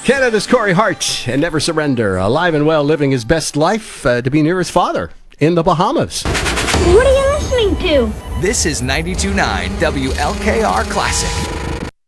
Canada's Corey Hart and Never Surrender, alive and well, living his best life to be near his father in the Bahamas. What are you listening to? This is 92.9 WLKR Classic.